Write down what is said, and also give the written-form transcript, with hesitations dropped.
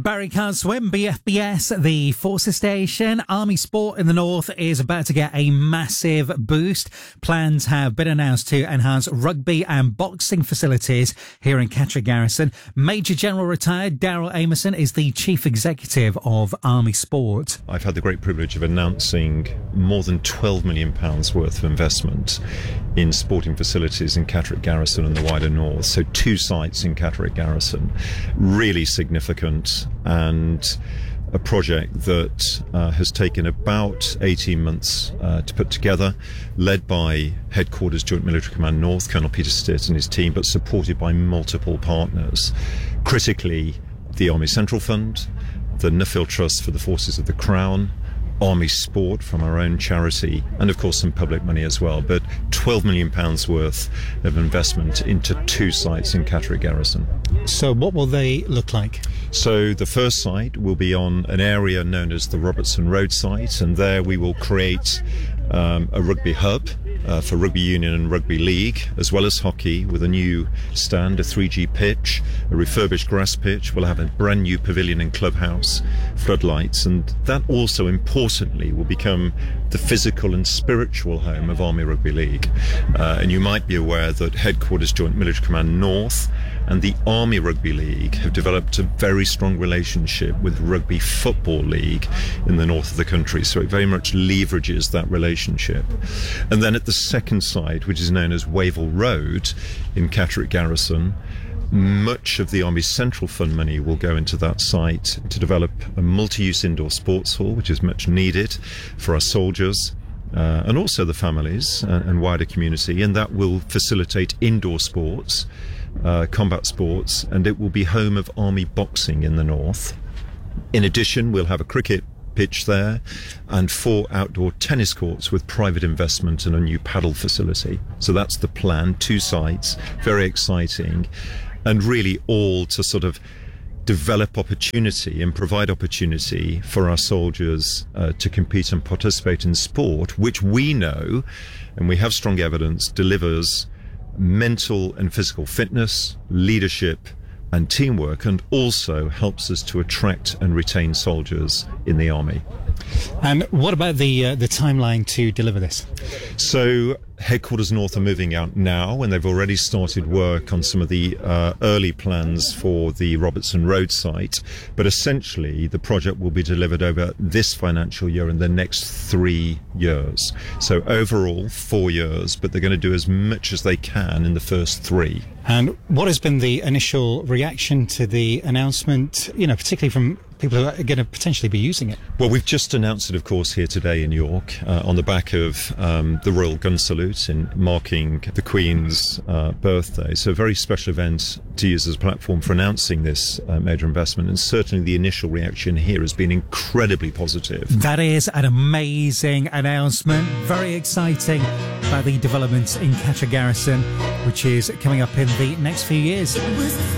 Barry can't swim. BFBS, the Forces Station. Army Sport in the North is about to get a massive boost. Plans have been announced to enhance rugby and boxing facilities here in Catterick Garrison. Major General retired Daryl Amerson is the Chief Executive of Army Sport. I've had the great privilege of announcing more than £12 million worth of investment in sporting facilities in Catterick Garrison and the wider North. So 2 sites in Catterick Garrison, really significant, and a project that has taken about 18 months to put together, led by Headquarters Joint Military Command North, Colonel Peter Stitt and his team, but supported by multiple partners. Critically, the Army Central Fund, the Nuffield Trust for the Forces of the Crown, Army Sport from our own charity, and of course some public money as well, but £12 million worth of investment into 2 sites in Catterick Garrison. So what will they look like? So the first site will be on an area known as the Robertson Road site, and there we will create a rugby hub for rugby union and rugby league, as well as hockey, with a new stand, a 3G pitch, a refurbished grass pitch. We'll have a brand new pavilion and clubhouse, floodlights, and that also importantly will become the physical and spiritual home of Army Rugby League. And you might be aware that Headquarters Joint Military Command North and the Army Rugby League have developed a very strong relationship with Rugby Football League in the north of the country, so it very much leverages that relationship. And then at the second site, which is known as Wavell Road in Catterick Garrison, much of the Army Central Fund money will go into that site to develop a multi-use indoor sports hall, which is much needed for our soldiers and also the families and wider community, and that will facilitate indoor sports, combat sports, and it will be home of Army boxing in the north. In addition, we'll have a cricket pitch there and 4 outdoor tennis courts with private investment and a new paddle facility. So that's the plan, 2 sites, very exciting, and really all to sort of develop opportunity and provide opportunity for our soldiers to compete and participate in sport, which we know, and we have strong evidence, delivers mental and physical fitness, leadership and teamwork, and also helps us to attract and retain soldiers in the Army. And what about the timeline to deliver this? So Headquarters North are moving out now, and they've already started work on some of the early plans for the Robertson Road site. But essentially, the project will be delivered over this financial year and the next 3 years. So overall, 4 years, but they're going to do as much as they can in the first 3. And what has been the initial reaction to the announcement, particularly from people who are going to potentially be using it? Well, we've just announced it, of course, here today in York on the back of the Royal Gun Salute in marking the Queen's birthday. So a very special event to use as a platform for announcing this major investment, and certainly the initial reaction here has been incredibly positive. That is an amazing announcement, very exciting about the developments in Catterick Garrison, which is coming up in the next few years.